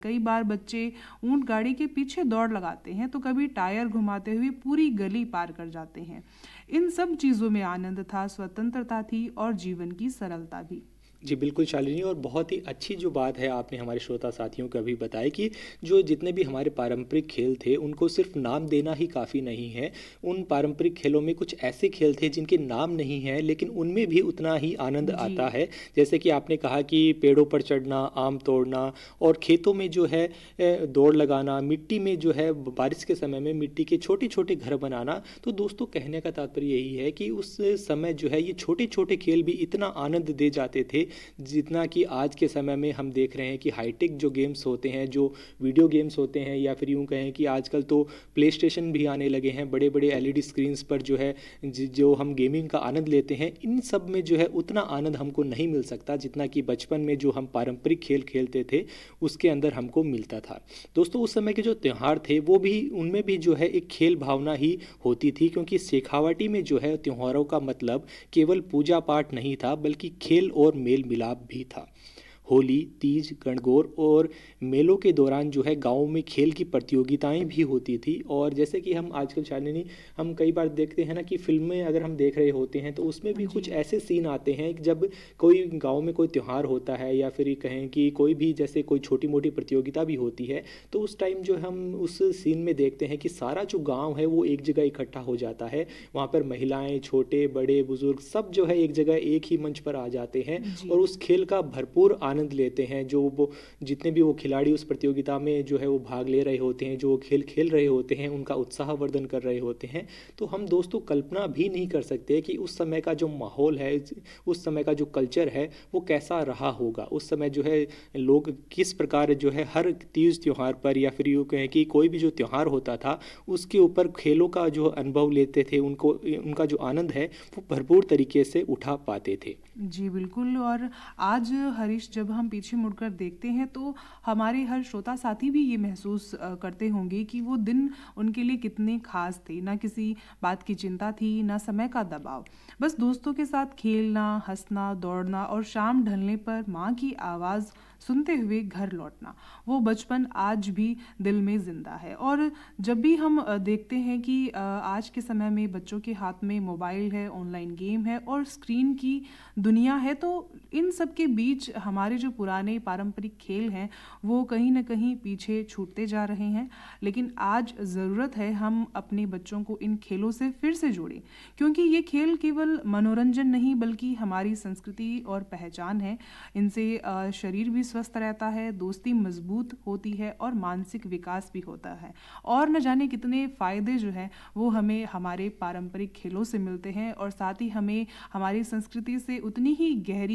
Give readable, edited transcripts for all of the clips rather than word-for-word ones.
कई बार बच्चे ऊंट गाड़ी के पीछे दौड़ लगाते हैं तो कभी टायर घुमाते हुए पूरी गली पार कर जाते हैं। इन सब चीज़ों में आनंद था, स्वतंत्रता थी और जीवन की सरलता भी। जी बिल्कुल शालिनी, और बहुत ही अच्छी जो बात है आपने हमारे श्रोता साथियों को अभी बताई कि जो जितने भी हमारे पारंपरिक खेल थे उनको सिर्फ नाम देना ही काफ़ी नहीं है। उन पारंपरिक खेलों में कुछ ऐसे खेल थे जिनके नाम नहीं हैं लेकिन उनमें भी उतना ही आनंद जी। आता है। जैसे कि आपने कहा कि पेड़ों पर चढ़ना, आम तोड़ना, और खेतों में जो है दौड़ लगाना, मिट्टी में जो है बारिश के समय में मिट्टी के छोटे छोटे घर बनाना। तो दोस्तों कहने का तात्पर्य यही है कि उस समय जो है ये छोटे छोटे खेल भी इतना आनंद दे जाते थे जितना कि आज के समय में हम देख रहे हैं कि हाईटेक जो गेम्स होते हैं, जो वीडियो गेम्स होते हैं, या फिर यूँ कहें कि आजकल तो प्ले स्टेशन भी आने लगे हैं, बड़े बड़े एलईडी स्क्रीन्स पर जो है जो हम गेमिंग का आनंद लेते हैं, इन सब में जो है उतना आनंद हमको नहीं मिल सकता जितना कि बचपन में जो हम पारंपरिक खेल खेलते थे उसके अंदर हमको मिलता था। दोस्तों उस समय के जो त्यौहार थे वो भी, उनमें भी जो है एक खेल भावना ही होती थी, क्योंकि शेखावाटी में जो है त्योहारों का मतलब केवल पूजा पाठ नहीं था बल्कि खेल और मेल मिलाप भी था। होली, तीज, गणगौर और मेलों के दौरान जो है गाँव में खेल की प्रतियोगिताएं भी होती थी। और जैसे कि हम आजकल शालिनी, हम कई बार देखते हैं ना कि फिल्में अगर हम देख रहे होते हैं तो उसमें भी जी। कुछ ऐसे सीन आते हैं कि जब कोई गांव में कोई त्यौहार होता है या फिर ये कहें कि कोई भी जैसे कोई छोटी मोटी प्रतियोगिता भी होती है, तो उस टाइम जो हम उस सीन में देखते हैं कि सारा जो गाँव है वो एक जगह इकट्ठा हो जाता है। वहाँ पर महिलाएं, छोटे बड़े बुजुर्ग सब जो है एक जगह एक ही मंच पर आ जाते हैं जी। और उस खेल का भरपूर आनंद लेते हैं। जो वो जितने भी वो खिलाड़ी उस प्रतियोगिता में जो है वो भाग ले रहे होते हैं, जो वो खेल खेल रहे होते हैं, उनका उत्साहवर्धन कर रहे होते हैं। तो हम दोस्तों कल्पना भी नहीं कर सकते कि उस समय का जो माहौल है, उस समय का जो कल्चर है वो कैसा रहा होगा। उस समय जो है लोग किस प्रकार जो है हर तीज त्योहार पर या फिर यूँ कहें कि कोई भी जो त्योहार होता था उसके ऊपर खेलों का जो अनुभव लेते थे, उनको उनका जो आनंद है वो भरपूर तरीके से उठा पाते थे। जी, बिल्कुल। और आज हरीश, जब हम पीछे मुड़कर देखते हैं तो हमारे हर श्रोता साथी भी ये महसूस करते होंगे कि वो दिन उनके लिए कितने खास थे। ना किसी बात की चिंता थी, ना समय का दबाव। बस दोस्तों के साथ खेलना, हंसना, दौड़ना और शाम ढलने पर माँ की आवाज़ सुनते हुए घर लौटना। वो बचपन आज भी दिल में ज़िंदा है। और जब भी हम देखते हैं कि आज के समय में बच्चों के हाथ में मोबाइल है, ऑनलाइन गेम है और स्क्रीन की दुनिया है, तो इन सब के बीच हमारे जो पुराने पारंपरिक खेल हैं वो कहीं ना कहीं पीछे छूटते जा रहे हैं। लेकिन आज ज़रूरत है हम अपने बच्चों को इन खेलों से फिर से जोड़ें, क्योंकि ये खेल केवल मनोरंजन नहीं बल्कि हमारी संस्कृति और पहचान है। इनसे शरीर भी स्वस्थ रहता है, दोस्ती मजबूत होती है और मानसिक विकास भी होता है। और न जाने कितने फ़ायदे जो हैं वो हमें हमारे पारंपरिक खेलों से मिलते हैं। और साथ ही हमें हमारी संस्कृति से उतनी ही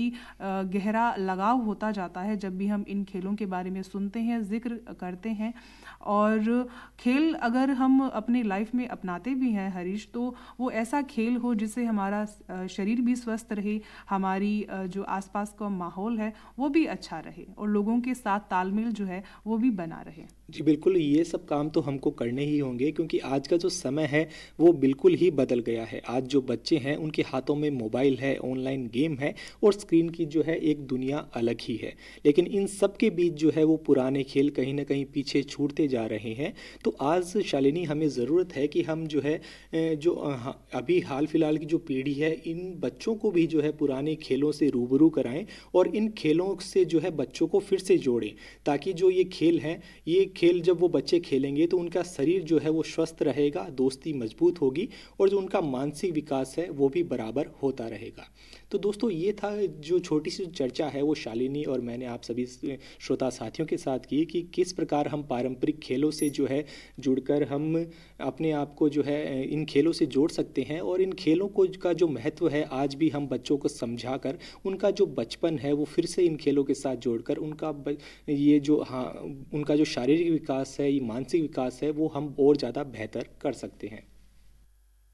गहरा लगाव होता जाता है जब भी हम इन खेलों के बारे में सुनते हैं, जिक्र करते हैं। और खेल अगर हम अपने लाइफ में अपनाते भी हैं हरीश, तो वो ऐसा खेल हो जिससे हमारा शरीर भी स्वस्थ रहे, हमारी जो आसपास का माहौल है वो भी अच्छा रहे और लोगों के साथ तालमेल जो है वो भी बना रहे। जी बिल्कुल, ये सब काम तो हमको करने ही होंगे, क्योंकि आज का जो समय है वो बिल्कुल ही बदल गया है। आज जो बच्चे हैं उनके हाथों में मोबाइल है, ऑनलाइन गेम है और स्क्रीन की जो है एक दुनिया अलग ही है। लेकिन इन सब के बीच जो है वो पुराने खेल कहीं ना कहीं पीछे छूटते जा रहे हैं। तो आज शालिनी हमें ज़रूरत है कि हम जो है अभी हाल फिलहाल की जो पीढ़ी है इन बच्चों को भी जो है पुराने खेलों से रूबरू कराएं और इन खेलों से जो है बच्चों को फिर से जोड़ें, ताकि जो ये खेल हैं, ये खेल जब वो बच्चे खेलेंगे तो उनका शरीर जो है वो स्वस्थ रहेगा, दोस्ती मजबूत होगी और जो उनका मानसिक विकास है वो भी बराबर होता रहेगा। तो दोस्तों ये था जो छोटी सी चर्चा है वो शालिनी और मैंने आप सभी श्रोता साथियों के साथ की कि किस प्रकार हम पारंपरिक खेलों से जो है जुड़कर हम अपने आप को जो है इन खेलों से जोड़ सकते हैं और इन खेलों को का जो महत्व है आज भी हम बच्चों को समझाकर उनका जो बचपन है वो फिर से इन खेलों के साथ जोड़कर ये जो उनका जो शारीरिक विकास है, ये मानसिक विकास है, वो हम और ज़्यादा बेहतर कर सकते हैं।